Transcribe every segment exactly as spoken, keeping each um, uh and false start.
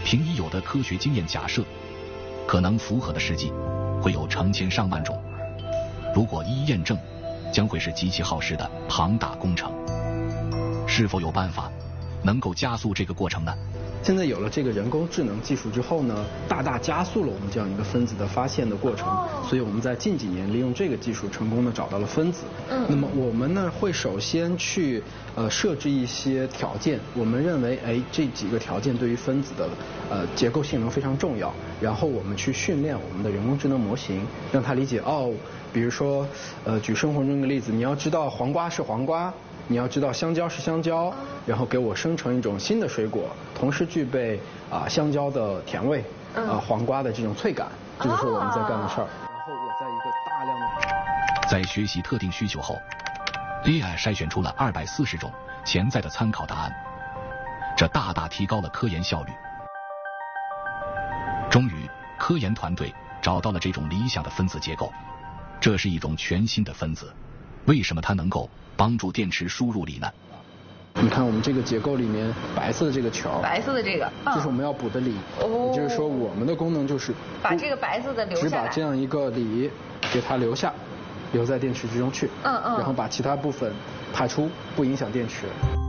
凭已有的科学经验假设，可能符合的试剂会有成千上万种，如果一一验证，将会是极其耗时的庞大工程。是否有办法能够加速这个过程呢？ 现在有了这个人工智能技术之后呢，大大加速了我们这样一个分子的发现的过程。所以我们在近几年利用这个技术成功的找到了分子。嗯。那么我们呢会首先去呃设置一些条件，我们认为哎这几个条件对于分子的呃结构性能非常重要，然后我们去训练我们的人工智能模型，让它理解哦，比如说呃举生活中的例子，你要知道黄瓜是黄瓜。你要知道香蕉是香蕉，然后给我生成一种新的水果，同时具备啊、呃、香蕉的甜味，啊、呃、黄瓜的这种脆感，这就是我们在干的事儿。然后我在一个大量的在学习特定需求后 ，A I 筛选出了二百四十种潜在的参考答案，这大大提高了科研效率。终于，科研团队找到了这种理想的分子结构，这是一种全新的分子，为什么它能够帮助电池输入锂呢？ 你看我们这个结构里面白色的这个球， 白色的这个， 这是我们要补的锂。哦。也就是说我们的功能就是把这个白色的留下来， 只把这样一个锂给它留下，留在电池之中去。嗯嗯。然后把其他部分排出，不影响电池。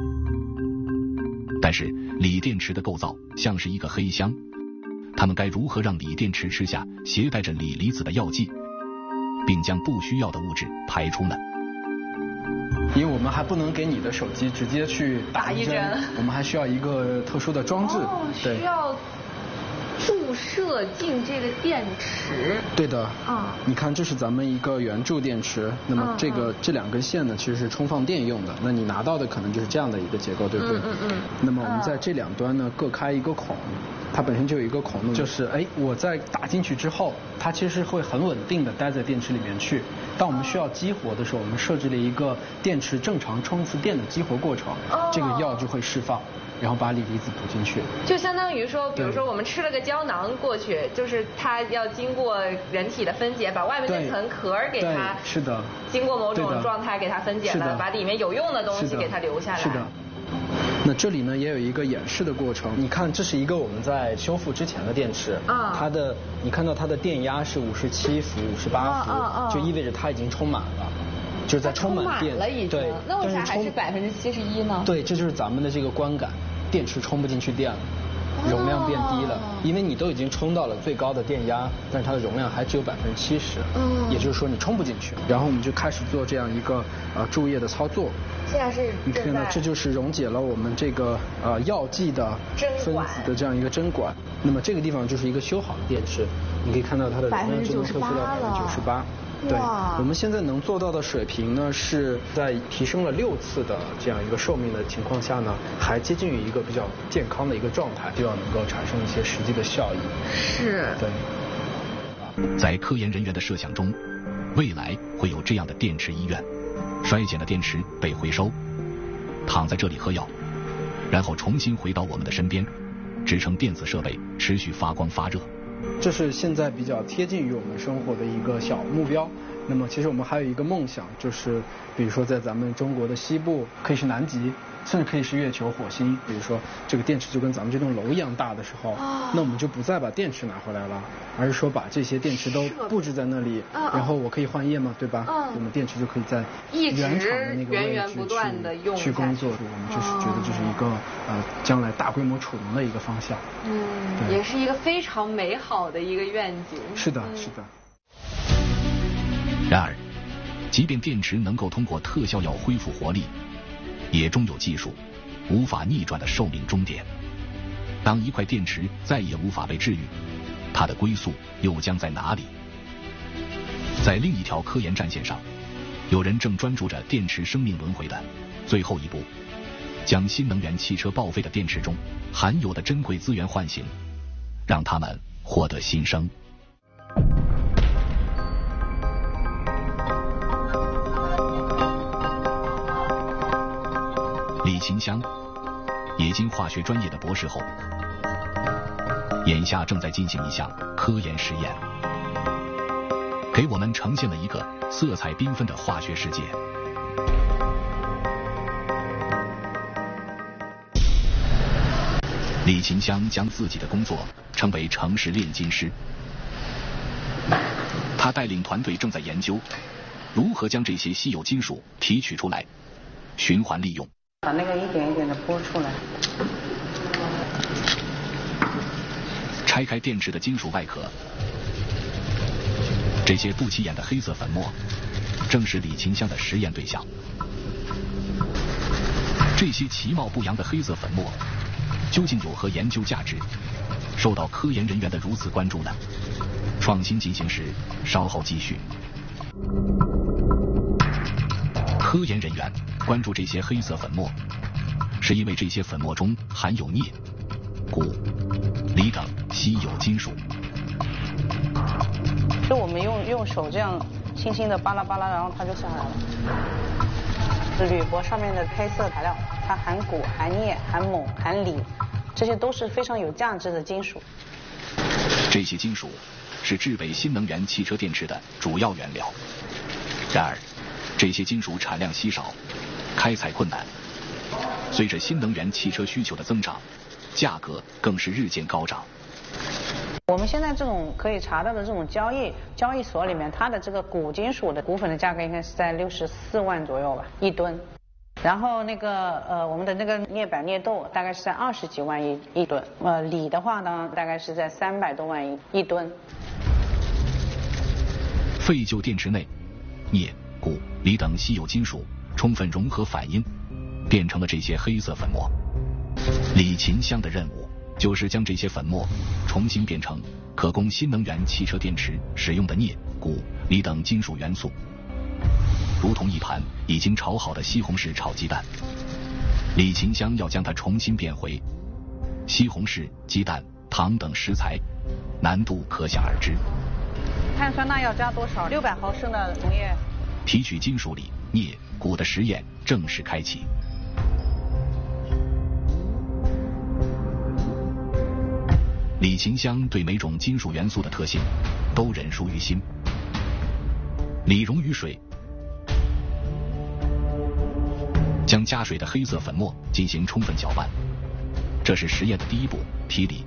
但是锂电池的构造像是一个黑箱，它们该如何让锂电池吃下携带着锂离子的药剂，并将不需要的物质排出呢？ 因为我们还不能给你的手机直接去打一针，我们还需要一个特殊的装置， 哦、 对， 需要注射进这个电池。 对的，啊、嗯，你看这是咱们一个圆柱电池，那么这个、嗯嗯、这两根线呢其实是充放电用的，那你拿到的可能就是这样的一个结构，对不对？嗯嗯嗯。那么我们在这两端呢各开一个孔，它本身就有一个孔，就是哎我在打进去之后，它其实是会很稳定的待在电池里面去。当我们需要激活的时候，我们设置了一个电池正常充一次电的激活过程，哦、这个药就会释放，然后把锂离子补进去。 就相当于说，比如说我们吃了个胶囊过去，就是它要经过人体的分解，把外面那层壳给它， 是的， 经过某种状态给它分解了，把里面有用的东西给它留下来。 是的。那这里呢也有一个演示的过程，你看这是一个我们在修复之前的电池，啊，它的你看到它的电压是五十七伏、五十八伏，啊啊，就意味着它已经充满了，就是在充满电了已经。 对， 那为啥还是百分之七十一呢？ 对，这就是咱们的这个观感，电池充不进去电了。容量变低了，因为你都已经充到了最高的电压，但是它的容量还只有百分之七十，嗯，也就是说你充不进去。然后我们就开始做这样一个呃注液的操作。 现在是你看到这就是溶解了我们这个呃药剂的分子的这样一个针管。那么这个地方就是一个修好的电池，你可以看到它的容量就能测出到百分之九十八。对，我们现在能做到的水平呢，是在提升了六次的这样一个寿命的情况下呢，还接近于一个比较健康的一个状态，就要能够产生一些实际的效益。 是。 对。 在科研人员的设想中，未来会有这样的电池医院，衰减的电池被回收，躺在这里喝药，然后重新回到我们的身边，支撑电子设备持续发光发热。 这是现在比较贴近于我们生活的一个小目标。那么其实我们还有一个梦想，就是比如说在咱们中国的西部，可以是南极，甚至可以是月球、火星。比如说这个电池就跟咱们这栋楼一样大的时候，哦、那我们就不再把电池拿回来了，而是说把这些电池都布置在那里，哦、然后我可以换液嘛，对吧？哦、我们电池就可以在原厂的那个位置去去工作。我们就是觉得这是一个呃将来大规模储能的一个方向。 嗯，也是一个非常美好的一个愿景。 是的，是的。 然而，即便电池能够通过特效药恢复活力，也终有技术无法逆转的寿命终点。当一块电池再也无法被治愈，它的归宿又将在哪里？在另一条科研战线上，有人正专注着电池生命轮回的最后一步，将新能源汽车报废的电池中含有的珍贵资源唤醒，让它们获得新生。李勤香也经化学专业的博士后，眼下正在进行一项科研实验，给我们呈现了一个色彩缤纷的化学世界。 李勤香将自己的工作称为城市炼金师，他带领团队正在研究如何将这些稀有金属提取出来，循环利用， 把那个一点一点的剥出来。 拆开电池的金属外壳，这些不起眼的黑色粉末正是李勤香的实验对象。这些其貌不扬的黑色粉末究竟有何研究价值，受到科研人员的如此关注呢？创新进行时，稍后继续。科研人员关注这些黑色粉末，是因为这些粉末中含有镍、钴、锂等稀有金属。 就我们用用手这样轻轻的扒拉扒拉，然后它就下来了。铝箔上面的黑色材料，它含钴、含镍、含锰、含锂，这些都是非常有价值的金属。 这些金属是制备新能源汽车电池的主要原料。然而，这些金属产量稀少，开采困难。随着新能源汽车需求的增长，价格更是日渐高涨。 我们现在这种可以查到的这种交易交易所里面，它的这个钴金属的股份的价格应该是在六十四万左右吧，一吨。然后那个呃我们的那个镍钋镍镀大概是在二十几万一一吨，呃锂的话呢大概是在三百多万一一吨。 废旧电池内，镍、钴、锂等稀有金属充分融合反应，变成了这些黑色粉末。李勤香的任务就是将这些粉末重新变成可供新能源汽车电池使用的镍、钴、锂等金属元素，如同一盘已经炒好的西红柿炒鸡蛋。李勤香要将它重新变回西红柿、鸡蛋、糖等食材，难度可想而知。 碳酸钠要加多少？六百毫升的溶液。 提取金属里镍、钴的实验正式开启。李勤香对每种金属元素的特性都荏熟于心。锂溶于水，将加水的黑色粉末进行充分搅拌，这是实验的第一步，提锂。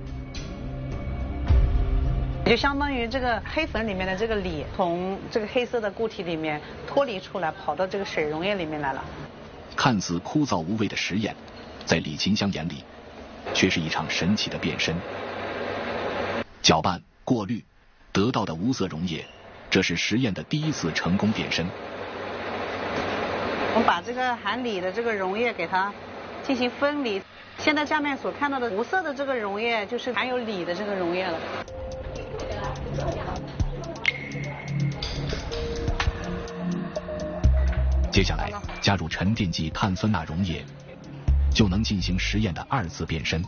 就相当于这个黑粉里面的这个锂从这个黑色的固体里面脱离出来，跑到这个水溶液里面来了。 看似枯燥无味的实验，在李勤香眼里却是一场神奇的变身。搅拌、过滤得到的无色溶液，这是实验的第一次成功变身。 我们把这个含锂的这个溶液给它进行分离，现在下面所看到的无色的这个溶液就是含有锂的这个溶液了。 接下来加入沉淀剂碳酸钠溶液，就能进行实验的二次变身。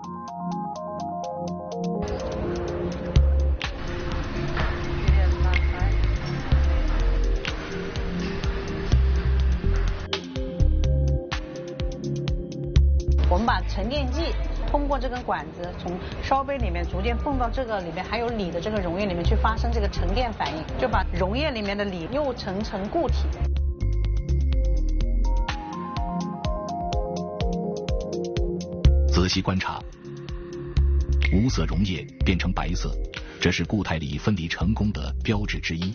我们把沉淀剂通过这根管子从烧杯里面逐渐泵到这个里面含有锂的这个溶液里面去发生这个沉淀反应，就把溶液里面的锂又沉成固体。 仔细观察，无色溶液变成白色，这是固态锂分离成功的标志之一。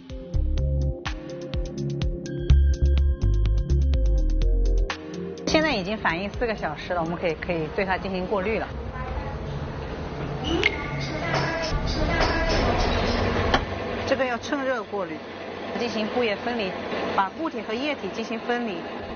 现在已经反应四个小时了，我们可以可以对它进行过滤了。这个要趁热过滤，进行固液分离，把固体和液体进行分离。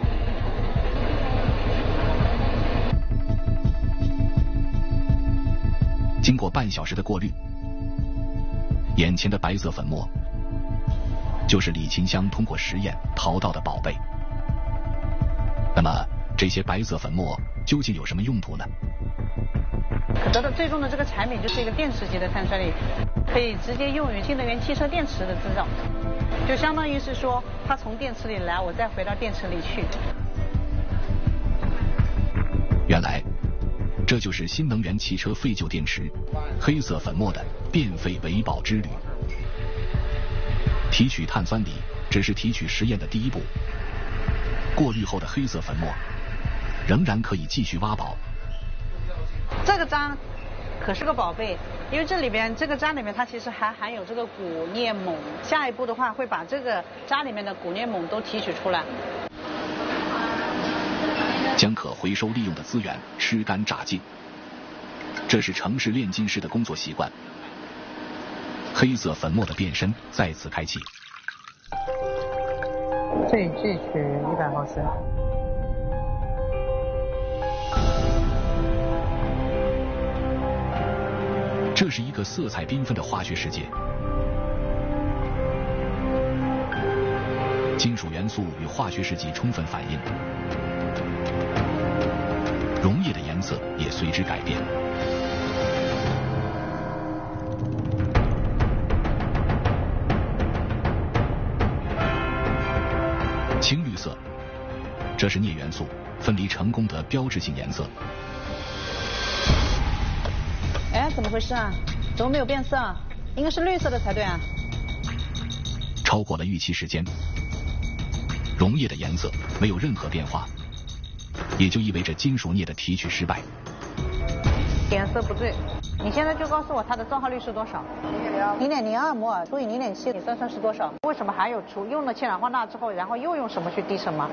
经过半小时的过滤，眼前的白色粉末就是李勤香通过实验淘到的宝贝。那么这些白色粉末究竟有什么用途呢？ 可得到最终的这个产品就是一个电池级的碳酸锂，可以直接用于新能源汽车电池的制造，就相当于是说它从电池里来，我再回到电池里去。 原来这就是新能源汽车废旧电池黑色粉末的变废为宝之旅。提取碳酸锂只是提取实验的第一步，过滤后的黑色粉末仍然可以继续挖宝。 这个章可是个宝贝，因为这里边这个章里面它其实还含有这个骨镊锰，下一步的话会把这个渣里面的骨镊锰都提取出来。 将可回收利用的资源吃干榨净，这是城市炼金师的工作习惯。黑色粉末的变身再次开启。 这里萃取一百毫升。 这是一个色彩缤纷的化学世界，金属元素与化学试剂充分反应，溶液的颜色也随之改变。青绿色，这是镍元素分离成功的标志性颜色。 哎，怎么回事啊？怎么没有变色？应该是绿色的才对啊。 超过了预期时间，溶液的颜色没有任何变化，也就意味着金属镍的提取失败。 颜色不对，你现在就告诉我它的造号率是多少？零点零二摩尔除以零点七，你算算是多少？为什么还有除用了氢氧化钠之后，然后又用什么去滴什么？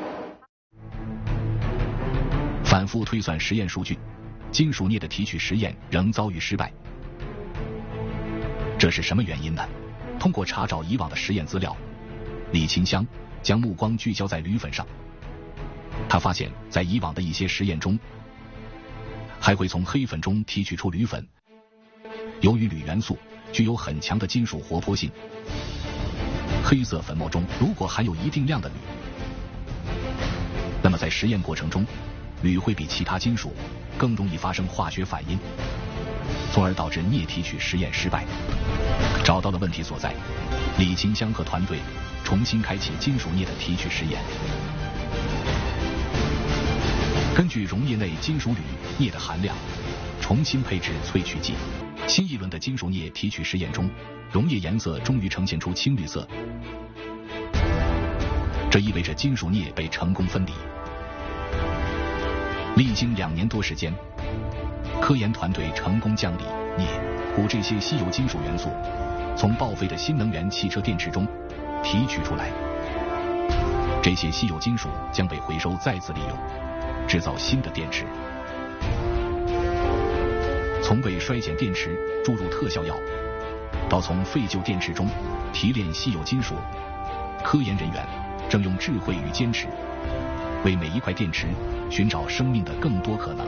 反复推算实验数据，金属镍的提取实验仍遭遇失败。这是什么原因呢？通过查找以往的实验资料，李勤香将目光聚焦在铝粉上。他发现，在以往的一些实验中，还会从黑粉中提取出铝粉。由于铝元素具有很强的金属活泼性，黑色粉末中如果含有一定量的铝，那么在实验过程中，铝会比其他金属更容易发生化学反应，从而导致镍提取实验失败。找到了问题所在，李勤香和团队重新开启金属镍的提取实验。根据溶液内金属铝镍的含量，重新配置萃取剂。新一轮的金属镍提取实验中，溶液颜色终于呈现出青绿色，这意味着金属镍被成功分离。历经两年多时间，科研团队成功将锂、镍、钴这些稀有金属元素从报废的新能源汽车电池中提取出来。这些稀有金属将被回收再次利用，制造新的电池。从为衰减电池注入特效药，到从废旧电池中提炼稀有金属，科研人员正用智慧与坚持，为每一块电池寻找生命的更多可能。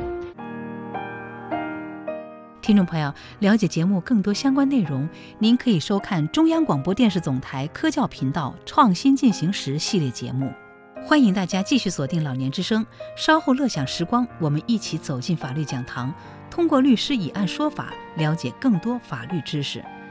听众朋友，了解节目更多相关内容，您可以收看中央广播电视总台科教频道《创新进行时》系列节目。欢迎大家继续锁定老年之声，稍后乐享时光，我们一起走进法律讲堂，通过律师以案说法，了解更多法律知识。